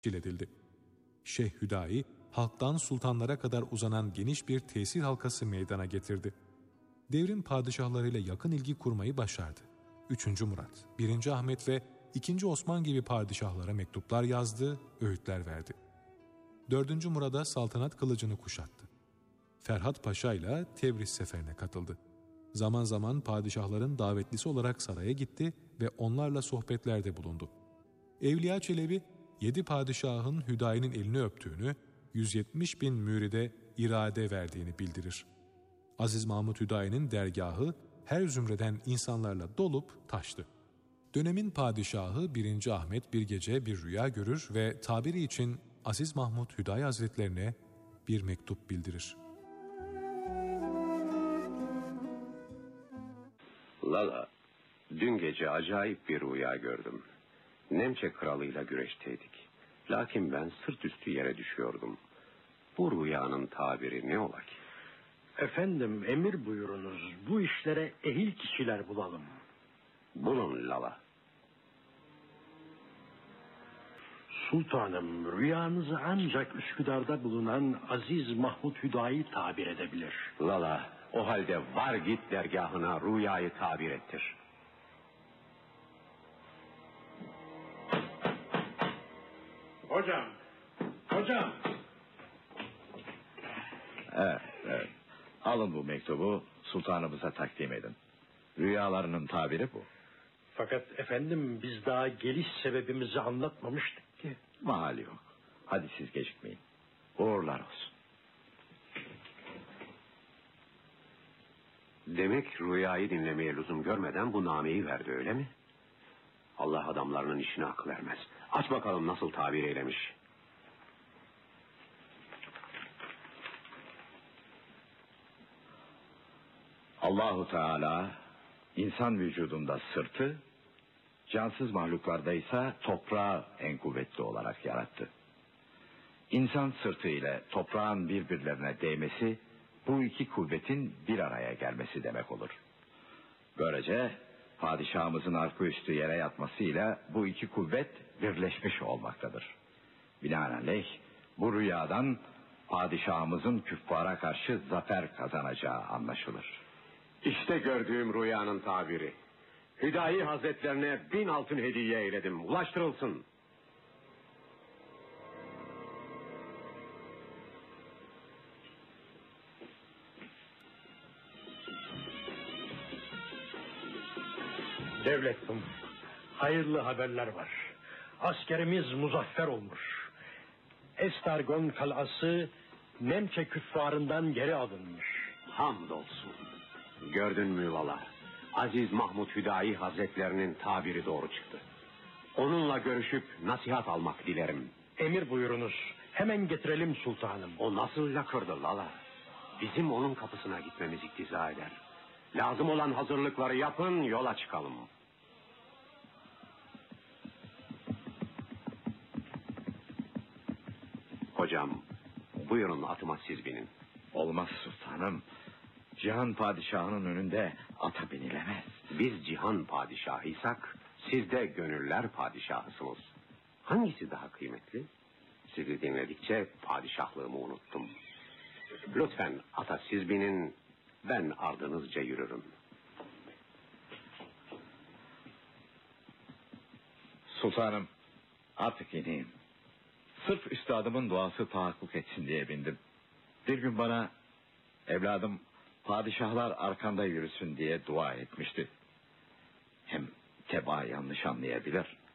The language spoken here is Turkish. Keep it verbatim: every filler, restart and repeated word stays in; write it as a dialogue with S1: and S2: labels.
S1: edildi. Şeyh Hüdayi, halktan sultanlara kadar uzanan geniş bir tesir halkası meydana getirdi. Devrin padişahlarıyla yakın ilgi kurmayı başardı. üçüncü Murat, birinci Ahmet ve ikinci Osman gibi padişahlara mektuplar yazdı, öğütler verdi. dördüncü Murad'a saltanat kılıcını kuşattı. Ferhat Paşa ile Tebriz seferine katıldı. Zaman zaman padişahların davetlisi olarak saraya gitti ve onlarla sohbetlerde bulundu. Evliya Çelebi, yedi padişahın Hüdayi'nin elini öptüğünü, yüz yetmiş bin müride irade verdiğini bildirir. Aziz Mahmud Hüdayi'nin dergahı her zümreden insanlarla dolup taştı. Dönemin padişahı birinci Ahmet bir gece bir rüya görür ve tabiri için Aziz Mahmud Hüdayi Hazretlerine bir mektup bildirir.
S2: Lala, dün gece acayip bir rüya gördüm. Nemçe kralıyla güreşteydik. Lakin ben sırt üstü yere düşüyordum. Bu rüyanın tabiri ne ola ki?
S3: Efendim, emir buyurunuz. Bu işlere ehil kişiler bulalım.
S2: Bulun Lala.
S3: Sultanım, rüyanızı ancak Üsküdar'da bulunan Aziz Mahmud Hüdayi tabir edebilir.
S2: Lala, o halde var git dergahına rüyayı tabir ettir.
S3: Hocam, hocam.
S4: Evet, evet. Alın bu mektubu, sultanımıza takdim edin. Rüyalarının tabiri bu.
S3: Fakat efendim, biz daha geliş sebebimizi anlatmamıştık ki.
S4: Mahali yok. Hadi siz gecikmeyin. Uğurlar olsun.
S2: Demek rüyayı dinlemeye lüzum görmeden bu nameyi verdi, öyle mi? Allah adamlarının işine akıl vermez. Aç bakalım nasıl tabir eylemiş.
S4: Allahu Teala insan vücudunda sırtı, cansız mahluklarda ise toprağı en kuvvetli olarak yarattı. İnsan sırtı ile toprağın birbirlerine değmesi, bu iki kuvvetin bir araya gelmesi demek olur. Böylece padişahımızın arka üstü yere yatmasıyla bu iki kuvvet birleşmiş olmaktadır. Binaenaleyh bu rüyadan padişahımızın küffara karşı zafer kazanacağı anlaşılır.
S2: İşte gördüğüm rüyanın tabiri. Hüdayi Hazretlerine bin altın hediye eyledim. Ulaştırılsın.
S3: Devletim, hayırlı haberler var. Askerimiz muzaffer olmuş. Estargon kalası Nemçe küffarından geri alınmış.
S2: Hamdolsun. Gördün mü Lala? Aziz Mahmud Hüdayi Hazretlerinin tabiri doğru çıktı. Onunla görüşüp nasihat almak dilerim.
S3: Emir buyurunuz. Hemen getirelim sultanım.
S2: O nasıl lakırdı Lala? Bizim onun kapısına gitmemiz iktiza eder. Lazım olan hazırlıkları yapın, yola çıkalım. Hocam, buyurun atıma siz binin.
S4: Olmaz sultanım. Cihan padişahının önünde ata binilemez.
S2: Biz cihan padişahıysak, siz de gönüller padişahısınız. Hangisi daha kıymetli? Sizi dinledikçe padişahlığımı unuttum. Lütfen ata siz binin, ben ardınızca yürürüm.
S4: Sultanım, artık ineyim. Sırf üstadımın duası tahakkuk etsin diye bindim. Bir gün bana, evladım padişahlar arkanda yürüsün diye dua etmişti. Hem tebaa yanlış anlayabilir.